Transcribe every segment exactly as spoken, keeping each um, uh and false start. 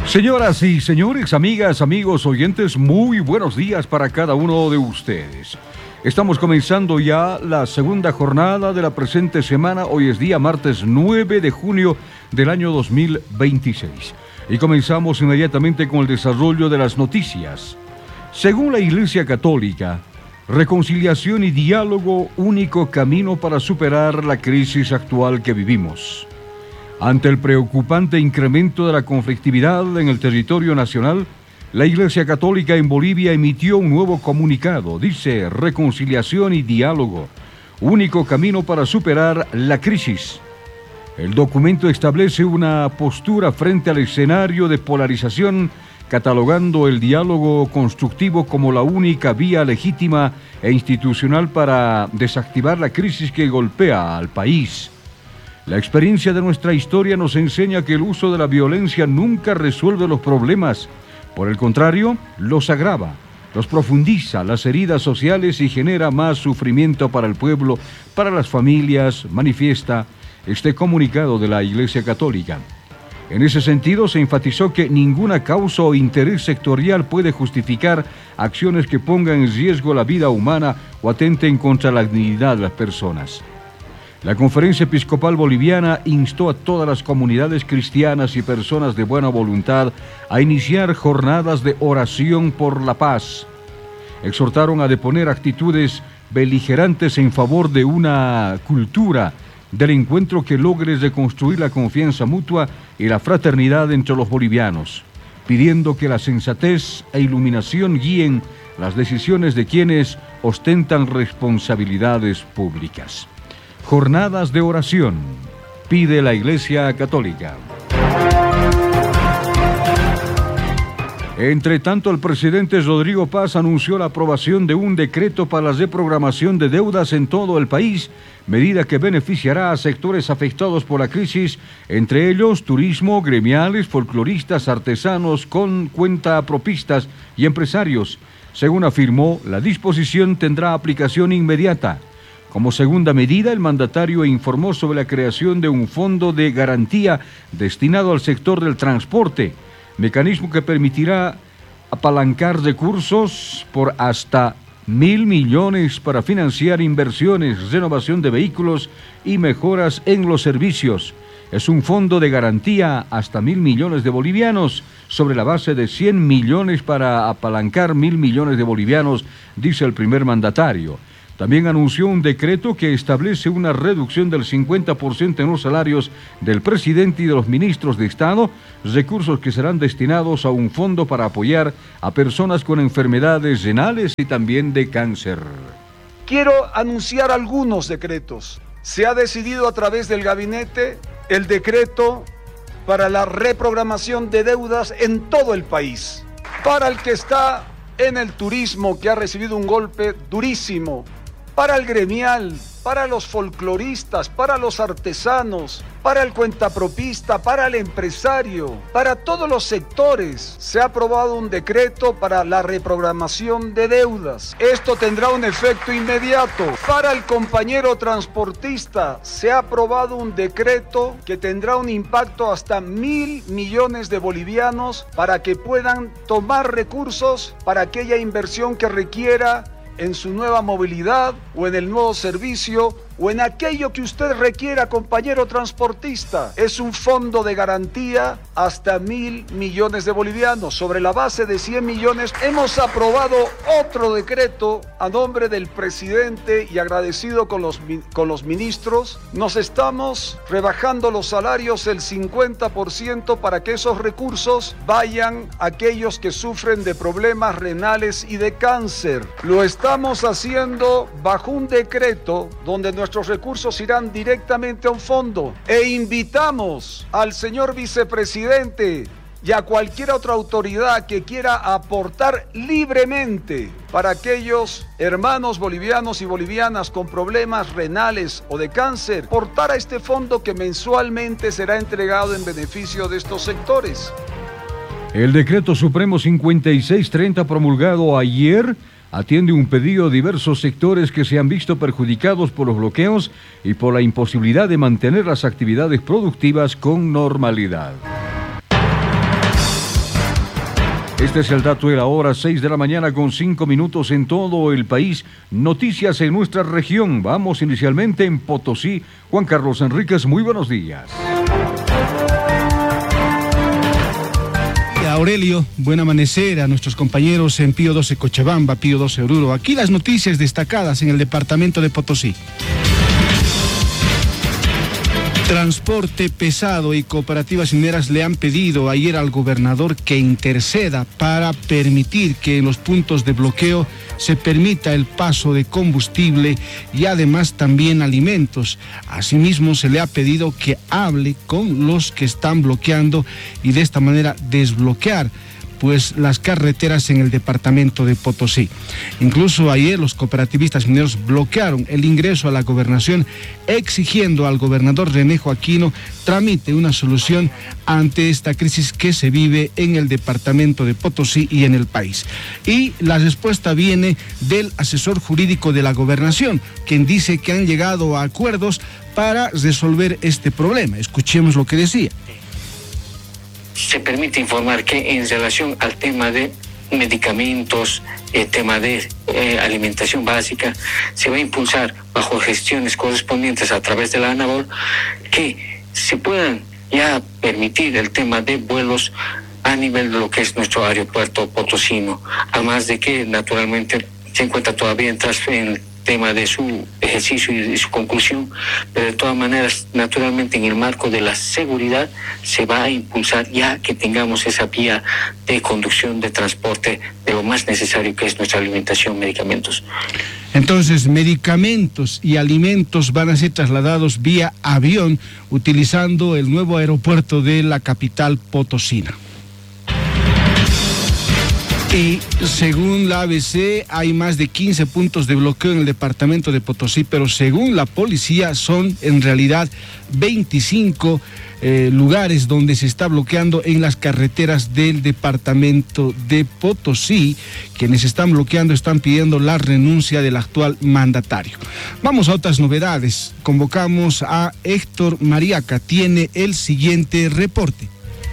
Señoras y señores, amigas, amigos, oyentes, muy buenos días para cada uno de ustedes. Estamos comenzando ya la segunda jornada de la presente semana. Hoy es día martes nueve de junio del año dos mil veintiséis. Y comenzamos inmediatamente con el desarrollo de las noticias. Según la Iglesia Católica, reconciliación y diálogo, único camino para superar la crisis actual que vivimos. Ante el preocupante incremento de la conflictividad en el territorio nacional, la Iglesia Católica en Bolivia emitió un nuevo comunicado. Dice: reconciliación y diálogo, único camino para superar la crisis. El documento establece una postura frente al escenario de polarización, catalogando el diálogo constructivo como la única vía legítima e institucional para desactivar la crisis que golpea al país. La experiencia de nuestra historia nos enseña que el uso de la violencia nunca resuelve los problemas. Por el contrario, los agrava, los profundiza las heridas sociales y genera más sufrimiento para el pueblo, para las familias, manifiesta este comunicado de la Iglesia Católica. En ese sentido, se enfatizó que ninguna causa o interés sectorial puede justificar acciones que pongan en riesgo la vida humana o atenten contra la dignidad de las personas. La Conferencia Episcopal Boliviana instó a todas las comunidades cristianas y personas de buena voluntad a iniciar jornadas de oración por la paz. Exhortaron a deponer actitudes beligerantes en favor de una cultura del encuentro que logre reconstruir la confianza mutua y la fraternidad entre los bolivianos, pidiendo que la sensatez e iluminación guíen las decisiones de quienes ostentan responsabilidades públicas. Jornadas de oración, pide la Iglesia Católica. Entre tanto, el presidente Rodrigo Paz anunció la aprobación de un decreto para la reprogramación de deudas en todo el país, medida que beneficiará a sectores afectados por la crisis, entre ellos turismo, gremiales, folcloristas, artesanos, con cuentapropistas y empresarios. Según afirmó, la disposición tendrá aplicación inmediata. Como segunda medida, el mandatario informó sobre la creación de un fondo de garantía destinado al sector del transporte, mecanismo que permitirá apalancar recursos por hasta mil millones para financiar inversiones, renovación de vehículos y mejoras en los servicios. Es un fondo de garantía hasta mil millones de bolivianos, sobre la base de cien millones para apalancar mil millones de bolivianos, dice el primer mandatario. También anunció un decreto que establece una reducción del cincuenta por ciento en los salarios del presidente y de los ministros de Estado, recursos que serán destinados a un fondo para apoyar a personas con enfermedades renales y también de cáncer. Quiero anunciar algunos decretos. Se ha decidido a través del gabinete el decreto para la reprogramación de deudas en todo el país. Para el que está en el turismo, que ha recibido un golpe durísimo, para el gremial, para los folcloristas, para los artesanos, para el cuentapropista, para el empresario, para todos los sectores, se ha aprobado un decreto para la reprogramación de deudas. Esto tendrá un efecto inmediato. Para el compañero transportista, se ha aprobado un decreto que tendrá un impacto hasta mil millones de bolivianos para que puedan tomar recursos para aquella inversión que requiera en su nueva movilidad o en el nuevo servicio o en aquello que usted requiera, compañero transportista. Es un fondo de garantía hasta mil millones de bolivianos. Sobre la base de cien millones hemos aprobado otro decreto a nombre del presidente y agradecido con los, con los ministros. Nos estamos rebajando los salarios el cincuenta por ciento para que esos recursos vayan a aquellos que sufren de problemas renales y de cáncer. Lo estamos haciendo bajo un decreto donde nuestros recursos irán directamente a un fondo, e invitamos al señor vicepresidente y a cualquier otra autoridad que quiera aportar libremente para aquellos hermanos bolivianos y bolivianas con problemas renales o de cáncer, aportar a este fondo que mensualmente será entregado en beneficio de estos sectores. El Decreto Supremo cincuenta y seis treinta promulgado ayer atiende un pedido de diversos sectores que se han visto perjudicados por los bloqueos y por la imposibilidad de mantener las actividades productivas con normalidad. Este es el dato de la hora, seis de la mañana con cinco minutos en todo el país. Noticias en nuestra región. Vamos inicialmente en Potosí. Juan Carlos Enríquez, muy buenos días. Aurelio, buen amanecer a nuestros compañeros en Pío doce Cochabamba, Pío doce Oruro. Aquí las noticias destacadas en el departamento de Potosí. Transporte pesado y cooperativas mineras le han pedido ayer al gobernador que interceda para permitir que en los puntos de bloqueo se permita el paso de combustible y además también alimentos. Asimismo, se le ha pedido que hable con los que están bloqueando y de esta manera desbloquear pues las carreteras en el departamento de Potosí. Incluso ayer los cooperativistas mineros bloquearon el ingreso a la gobernación, exigiendo al gobernador Renejo Aquino tramite una solución ante esta crisis que se vive en el departamento de Potosí y en el país. Y la respuesta viene del asesor jurídico de la gobernación, quien dice que han llegado a acuerdos para resolver este problema. Escuchemos lo que decía. Se permite informar que en relación al tema de medicamentos, el tema de eh, alimentación básica, se va a impulsar bajo gestiones correspondientes a través de la ANABOL que se puedan ya permitir el tema de vuelos a nivel de lo que es nuestro aeropuerto potosino, además de que naturalmente se encuentra todavía en, tras, en tema de su ejercicio y de su conclusión, pero de todas maneras, naturalmente en el marco de la seguridad se va a impulsar ya que tengamos esa vía de conducción de transporte de lo más necesario que es nuestra alimentación, medicamentos. Entonces, medicamentos y alimentos van a ser trasladados vía avión utilizando el nuevo aeropuerto de la capital potosina. Y según la A B C, hay más de quince puntos de bloqueo en el departamento de Potosí, pero según la policía son en realidad veinticinco eh, lugares donde se está bloqueando en las carreteras del departamento de Potosí. Quienes están bloqueando están pidiendo la renuncia del actual mandatario. Vamos a otras novedades. Convocamos a Héctor Mariaca. Tiene el siguiente reporte.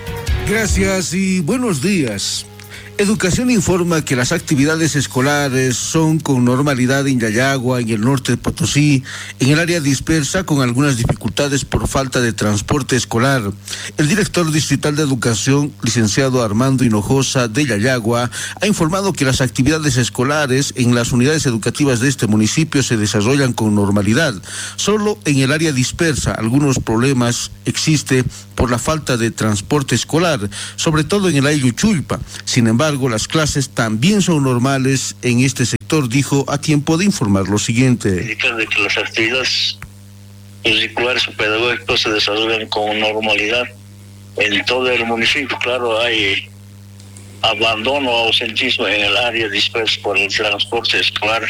Gracias y buenos días. Educación informa que las actividades escolares son con normalidad en Yayagua, en el norte de Potosí, en el área dispersa con algunas dificultades por falta de transporte escolar. El director distrital de educación, licenciado Armando Hinojosa de Yayagua, ha informado que las actividades escolares en las unidades educativas de este municipio se desarrollan con normalidad. Solo en el área dispersa algunos problemas existen por la falta de transporte escolar, sobre todo en el Ayuchulpa. Sin embargo, las clases también son normales en este sector, dijo a tiempo de informar lo siguiente. Indicar de que las actividades curriculares o pedagógicas se desarrollan con normalidad en todo el municipio. Claro, hay abandono o ausentismo en el área dispersa por el transporte escolar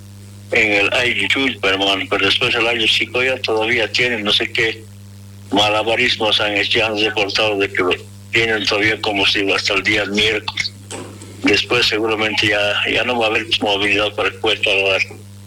en el Ayuchulpa, hermano, pero después el Ayuchicoya todavía tienen no sé qué malabarismos han hecho, han reportado de que tienen todavía combustible hasta el día miércoles. Después seguramente ya, ya no va a haber movilidad para el puerto Alvar.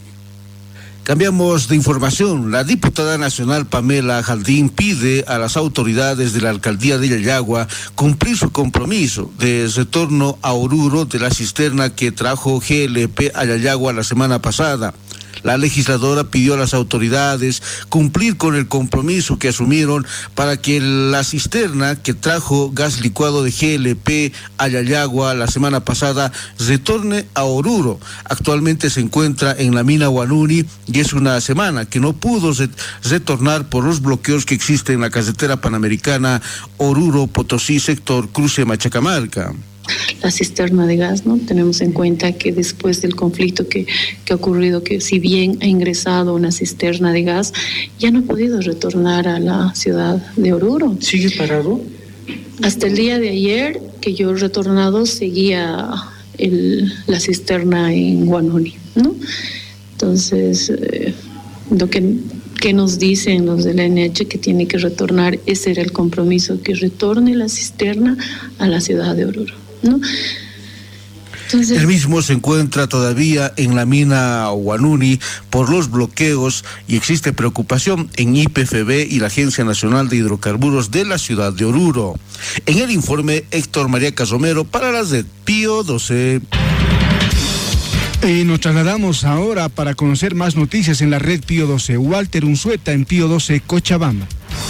Cambiamos de información. La diputada nacional Pamela Jaldín pide a las autoridades de la alcaldía de Yayagua cumplir su compromiso de retorno a Oruro de la cisterna que trajo G L P a Yayagua la semana pasada. La legisladora pidió a las autoridades cumplir con el compromiso que asumieron para que la cisterna que trajo gas licuado de G L P a Yayagua la semana pasada retorne a Oruro. Actualmente se encuentra en la mina Guanuni y es una semana que no pudo retornar por los bloqueos que existen en la carretera panamericana Oruro-Potosí, sector cruce Machacamarca. La cisterna de gas, ¿no? Tenemos en cuenta que después del conflicto que, que ha ocurrido, que si bien ha ingresado una cisterna de gas, ya no ha podido retornar a la ciudad de Oruro. ¿Sigue parado? Hasta el día de ayer que yo he retornado, seguía el, la cisterna en Guanuni, ¿no? Entonces, eh, lo que, que nos dicen los del N H que tiene que retornar, ese era el compromiso, que retorne la cisterna a la ciudad de Oruro, ¿no? Entonces, el mismo se encuentra todavía en la mina Guanuni por los bloqueos y existe preocupación en I P F B y la Agencia Nacional de Hidrocarburos de la ciudad de Oruro. En el informe, Héctor María Casomero para la red Pío doce. Y nos trasladamos ahora para conocer más noticias en la red Pío doce. Walter Unzueta en Pío doce, Cochabamba.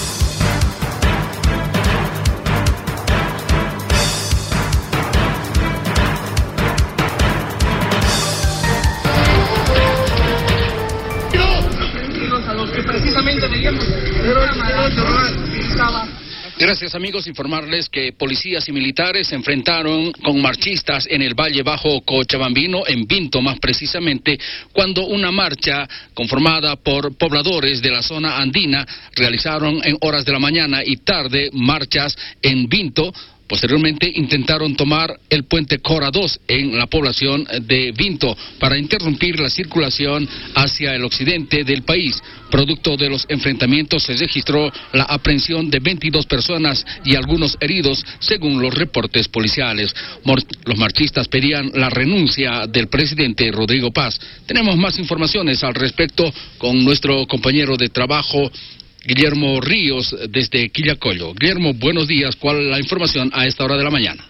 Gracias, amigos. Informarles que policías y militares se enfrentaron con marchistas en el Valle Bajo Cochabambino, en Vinto más precisamente, cuando una marcha conformada por pobladores de la zona andina realizaron en horas de la mañana y tarde marchas en Vinto. Posteriormente intentaron tomar el puente Cora dos en la población de Vinto para interrumpir la circulación hacia el occidente del país. Producto de los enfrentamientos se registró la aprehensión de veintidós personas y algunos heridos, según los reportes policiales. Los marchistas pedían la renuncia del presidente Rodrigo Paz. Tenemos más informaciones al respecto con nuestro compañero de trabajo, Guillermo Ríos, desde Quillacollo. Guillermo, buenos días. ¿Cuál es la información a esta hora de la mañana?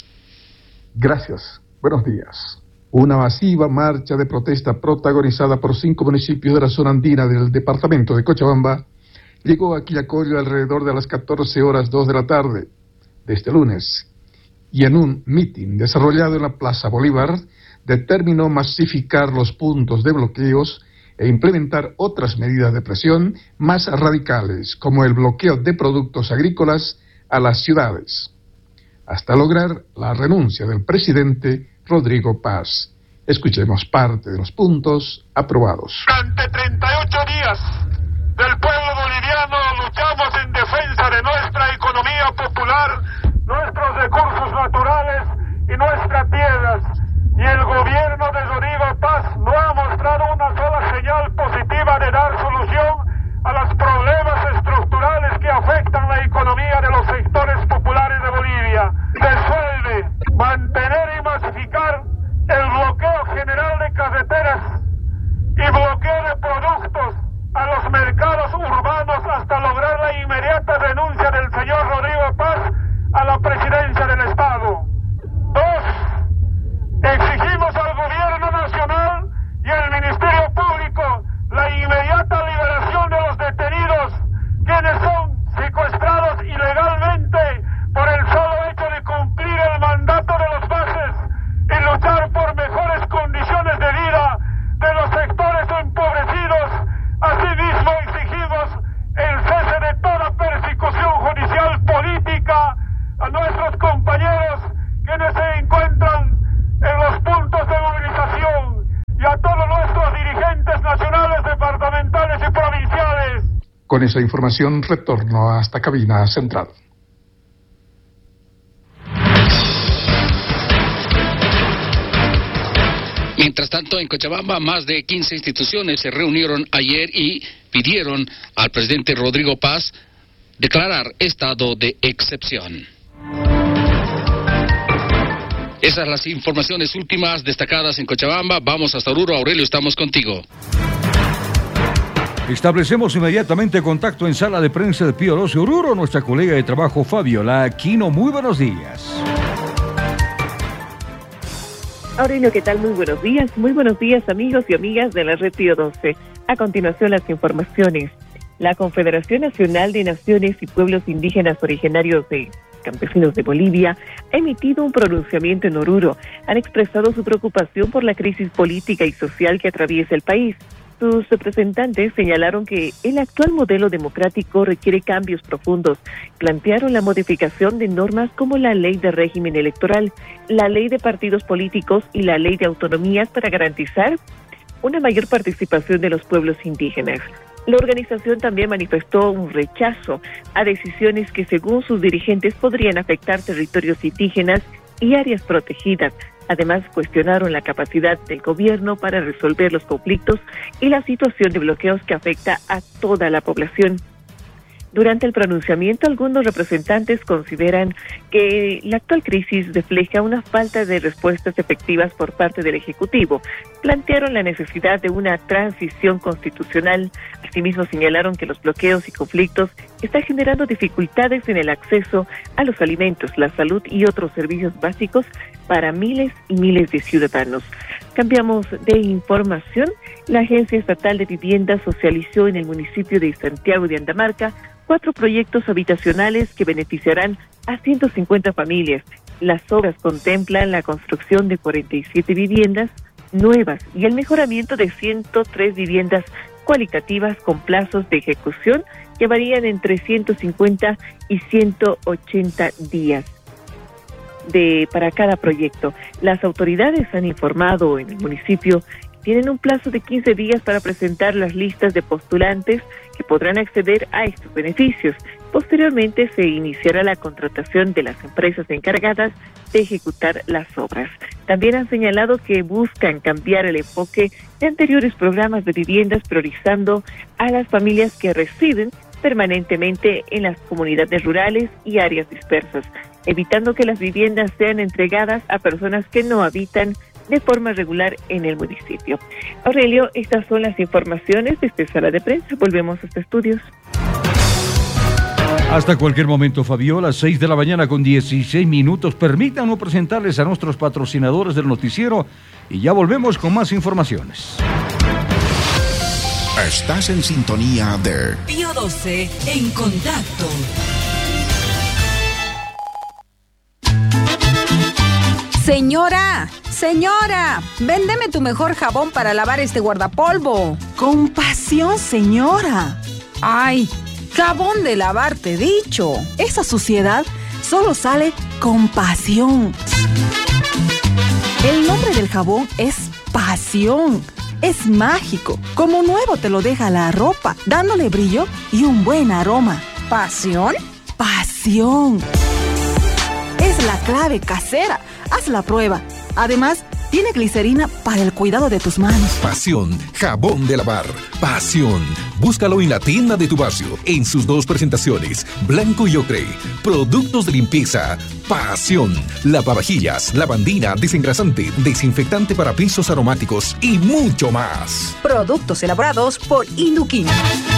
Gracias. Buenos días. Una masiva marcha de protesta protagonizada por cinco municipios de la zona andina del departamento de Cochabamba llegó a Quillacollo alrededor de las catorce horas dos de la tarde de este lunes, y en un mitin desarrollado en la Plaza Bolívar determinó masificar los puntos de bloqueos e implementar otras medidas de presión más radicales, como el bloqueo de productos agrícolas a las ciudades, hasta lograr la renuncia del presidente Rodrigo Paz. Escuchemos parte de los puntos aprobados. Durante treinta y ocho días del pueblo boliviano luchamos en defensa de nuestra economía popular, nuestros recursos naturales y nuestras tierras. Y el gobierno de Rodrigo Paz no ha mostrado una sola señal positiva de dar solución a los problemas estructurales que afectan la economía de los sectores populares de Bolivia. Resuelve mantener y masificar el bloqueo general de carreteras y bloqueo de productos a los mercados urbanos hasta lograr la inmediata renuncia del señor Rodrigo Paz a la presidencia del Estado. Dos, exigimos al gobierno nacional y al Ministerio Público la inmediata liberación de los detenidos, quienes son secuestrados ilegalmente por el solo hecho de cumplir el mandato de los bases y luchar por mejores condiciones de vida de los sectores empobrecidos. Asimismo, exigimos el cese de toda persecución judicial política a nuestros compañeros quienes se encuentran en los puntos de movilización y a todos nuestros dirigentes nacionales, departamentales y provinciales. Con esa información retorno hasta cabina central. Mientras tanto, en Cochabamba, más de quince instituciones se reunieron ayer y pidieron al presidente Rodrigo Paz declarar estado de excepción. Esas son las informaciones últimas destacadas en Cochabamba. Vamos hasta Oruro. Aurelio, estamos contigo. Establecemos inmediatamente contacto en sala de prensa de Pío doce Oruro. Nuestra colega de trabajo, Fabiola Aquino. Muy buenos días. Aurelio, ¿qué tal? Muy buenos días. Muy buenos días, amigos y amigas de la red Pío doce. A continuación, las informaciones. La Confederación Nacional de Naciones y Pueblos Indígenas Originarios de Campesinos de Bolivia ha emitido un pronunciamiento en Oruro. Han expresado su preocupación por la crisis política y social que atraviesa el país. Sus representantes señalaron que el actual modelo democrático requiere cambios profundos. Plantearon la modificación de normas como la Ley de Régimen Electoral, la Ley de Partidos Políticos y la Ley de Autonomías para garantizar una mayor participación de los pueblos indígenas. La organización también manifestó un rechazo a decisiones que, según sus dirigentes, podrían afectar territorios indígenas y áreas protegidas. Además, cuestionaron la capacidad del gobierno para resolver los conflictos y la situación de bloqueos que afecta a toda la población. Durante el pronunciamiento, algunos representantes consideran que la actual crisis refleja una falta de respuestas efectivas por parte del Ejecutivo. Plantearon la necesidad de una transición constitucional. Asimismo, señalaron que los bloqueos y conflictos están generando dificultades en el acceso a los alimentos, la salud y otros servicios básicos para miles y miles de ciudadanos. Cambiamos de información. La Agencia Estatal de Vivienda socializó en el municipio de Santiago de Andamarca cuatro proyectos habitacionales que beneficiarán a ciento cincuenta familias. Las obras contemplan la construcción de cuarenta y siete viviendas nuevas y el mejoramiento de ciento tres viviendas cualitativas con plazos de ejecución que varían entre ciento cincuenta y ciento ochenta días de para cada proyecto. Las autoridades han informado en el municipio tienen un plazo de quince días para presentar las listas de postulantes que podrán acceder a estos beneficios. Posteriormente se iniciará la contratación de las empresas encargadas de ejecutar las obras. También han señalado que buscan cambiar el enfoque de anteriores programas de viviendas, priorizando a las familias que residen permanentemente en las comunidades rurales y áreas dispersas, evitando que las viviendas sean entregadas a personas que no habitan de forma regular en el municipio. Aurelio, estas son las informaciones de esta sala de prensa. Volvemos a estos estudios. Hasta cualquier momento, Fabiola, seis de la mañana con dieciséis minutos. Permítanos presentarles a nuestros patrocinadores del noticiero y ya volvemos con más informaciones. Estás en sintonía de Pío doce en contacto. Señora, señora, véndeme tu mejor jabón para lavar este guardapolvo. Con pasión, señora. Ay, jabón de lavar, te he dicho. Esa suciedad solo sale con pasión. El nombre del jabón es pasión. Es mágico. Como nuevo te lo deja la ropa, dándole brillo y un buen aroma. ¿Pasión? Pasión. Es la clave casera. Haz la prueba. Además, tiene glicerina para el cuidado de tus manos. Pasión, jabón de lavar. Pasión. Búscalo en la tienda de tu barrio, en sus dos presentaciones, blanco y ocre. Productos de limpieza. Pasión. Lavavajillas, lavandina, desengrasante, desinfectante para pisos aromáticos y mucho más. Productos elaborados por Induquín.